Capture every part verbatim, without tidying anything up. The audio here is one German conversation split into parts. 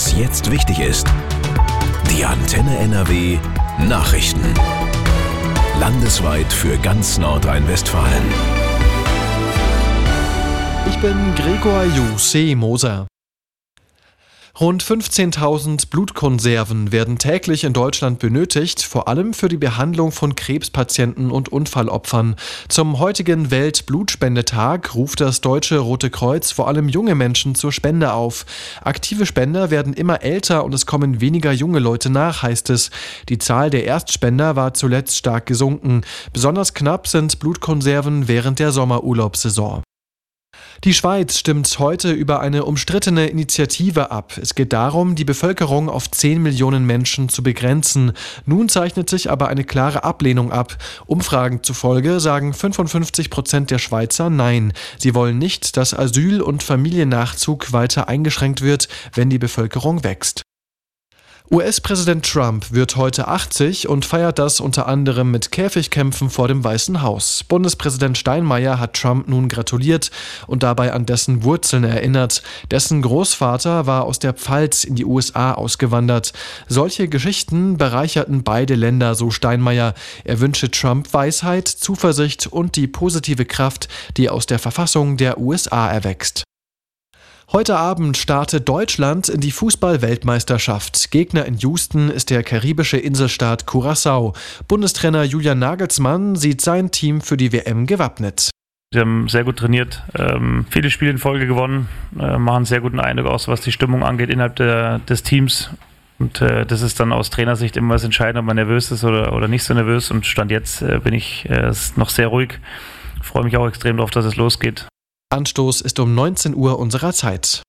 Was jetzt wichtig ist. Die Antenne N R W Nachrichten. Landesweit für ganz Nordrhein-Westfalen. Ich bin Gregor Jose Moser. Rund fünfzehntausend Blutkonserven werden täglich in Deutschland benötigt, vor allem für die Behandlung von Krebspatienten und Unfallopfern. Zum heutigen Weltblutspendetag ruft das Deutsche Rote Kreuz vor allem junge Menschen zur Spende auf. Aktive Spender werden immer älter und es kommen weniger junge Leute nach, heißt es. Die Zahl der Erstspender war zuletzt stark gesunken. Besonders knapp sind Blutkonserven während der Sommerurlaubssaison. Die Schweiz stimmt heute über eine umstrittene Initiative ab. Es geht darum, die Bevölkerung auf zehn Millionen Menschen zu begrenzen. Nun zeichnet sich aber eine klare Ablehnung ab. Umfragen zufolge sagen fünfundfünfzig Prozent der Schweizer Nein. Sie wollen nicht, dass Asyl- und Familiennachzug weiter eingeschränkt wird, wenn die Bevölkerung wächst. U S-Präsident Trump wird heute achtzig und feiert das unter anderem mit Käfigkämpfen vor dem Weißen Haus. Bundespräsident Steinmeier hat Trump nun gratuliert und dabei an dessen Wurzeln erinnert. Dessen Großvater war aus der Pfalz in die U S A ausgewandert. Solche Geschichten bereicherten beide Länder, so Steinmeier. Er wünsche Trump Weisheit, Zuversicht und die positive Kraft, die aus der Verfassung der U S A erwächst. Heute Abend startet Deutschland in die Fußball-Weltmeisterschaft. Gegner in Houston ist der karibische Inselstaat Curaçao. Bundestrainer Julian Nagelsmann sieht sein Team für die W M gewappnet. Sie haben sehr gut trainiert, ähm, viele Spiele in Folge gewonnen, äh, machen einen sehr guten Eindruck aus, was die Stimmung angeht innerhalb der, des Teams. Und äh, das ist dann aus Trainersicht immer das Entscheidende, ob man nervös ist oder, oder nicht so nervös. Und Stand jetzt äh, bin ich äh, noch sehr ruhig. Freue mich auch extrem darauf, dass es losgeht. Anstoß ist um neunzehn Uhr unserer Zeit.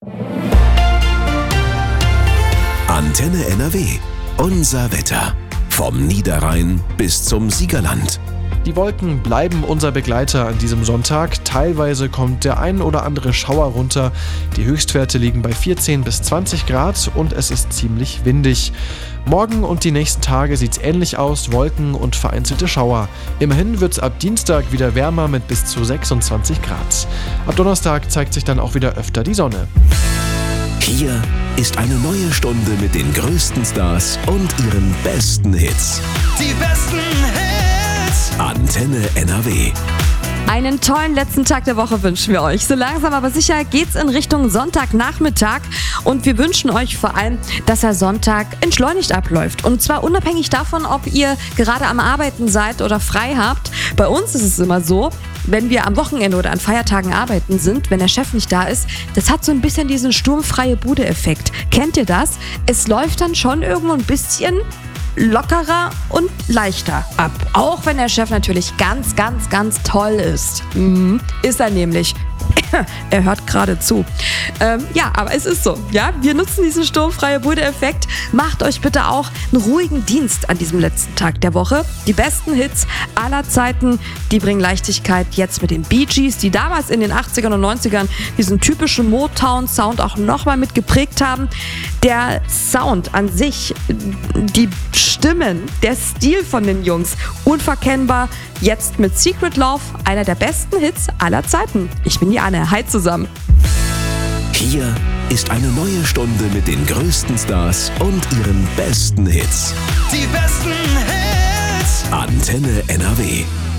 Antenne N R W. Unser Wetter. Vom Niederrhein bis zum Siegerland. Die Wolken bleiben unser Begleiter an diesem Sonntag. Teilweise kommt der ein oder andere Schauer runter. Die Höchstwerte liegen bei vierzehn bis zwanzig Grad und es ist ziemlich windig. Morgen und die nächsten Tage sieht es ähnlich aus, Wolken und vereinzelte Schauer. Immerhin wird es ab Dienstag wieder wärmer mit bis zu sechsundzwanzig Grad. Ab Donnerstag zeigt sich dann auch wieder öfter die Sonne. Hier ist eine neue Stunde mit den größten Stars und ihren besten Hits. Die besten Hits! Antenne N R W. Einen tollen letzten Tag der Woche wünschen wir euch. So langsam aber sicher geht's in Richtung Sonntagnachmittag und wir wünschen euch vor allem, dass der Sonntag entschleunigt abläuft. Und zwar unabhängig davon, ob ihr gerade am Arbeiten seid oder frei habt. Bei uns ist es immer so, wenn wir am Wochenende oder an Feiertagen arbeiten sind, wenn der Chef nicht da ist, das hat so ein bisschen diesen sturmfreie Bude-Effekt. Kennt ihr das? Es läuft dann schon irgendwo ein bisschen lockerer und leichter ab. Auch wenn der Chef natürlich ganz, ganz, ganz toll ist. Mhm. Ist er nämlich. Er hört gerade zu. Ähm, ja, aber es ist so. Ja, wir nutzen diesen sturmfreie Bude-Effekt. Macht euch bitte auch einen ruhigen Dienst an diesem letzten Tag der Woche. Die besten Hits aller Zeiten, die bringen Leichtigkeit jetzt mit den Bee Gees, die damals in den achtzigern und neunzigern diesen typischen Motown-Sound auch nochmal mit geprägt haben. Der Sound an sich, die Stimmen, der Stil von den Jungs, unverkennbar. Jetzt mit Secret Love, einer der besten Hits aller Zeiten. Ich bin die Anne. Hi zusammen. Hier ist eine neue Stunde mit den größten Stars und ihren besten Hits. Die besten Hits! Antenne N R W.